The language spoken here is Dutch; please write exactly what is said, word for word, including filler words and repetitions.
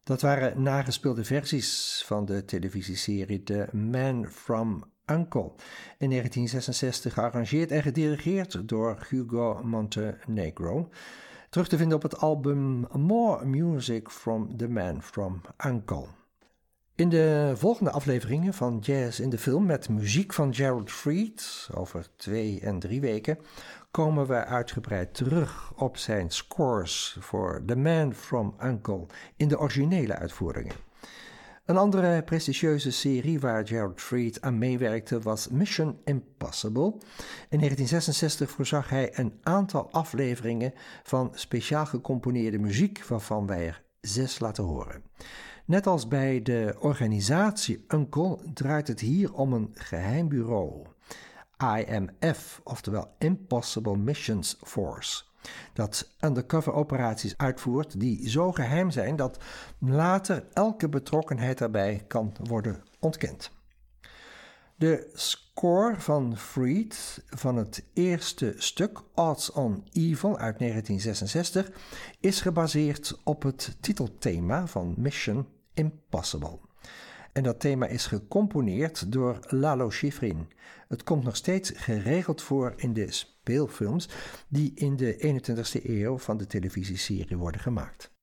Dat waren nagespeelde versies van de televisieserie The Man from Uncle, in negentien zesenzestig gearrangeerd en gedirigeerd door Hugo Montenegro, terug te vinden op het album More Music from The Man from Uncle. In de volgende afleveringen van Jazz in de Film met muziek van Gerald Fried, over twee en drie weken, komen we uitgebreid terug op zijn scores voor The Man from Uncle in de originele uitvoeringen. Een andere prestigieuze serie waar Gerald Fried aan meewerkte was Mission Impossible. In negentien zesenzestig voorzag hij een aantal afleveringen van speciaal gecomponeerde muziek, waarvan wij er zes laten horen. Net als bij de organisatie Uncle draait het hier om een geheim bureau, I M F, oftewel Impossible Missions Force, dat undercover operaties uitvoert die zo geheim zijn dat later elke betrokkenheid daarbij kan worden ontkend. De score van Fried van het eerste stuk, Odds on Evil uit negentien zesenzestig, is gebaseerd op het titelthema van Mission Impossible. En dat thema is gecomponeerd door Lalo Schifrin. Het komt nog steeds geregeld voor in de speelfilms die in de eenentwintigste eeuw van de televisieserie worden gemaakt.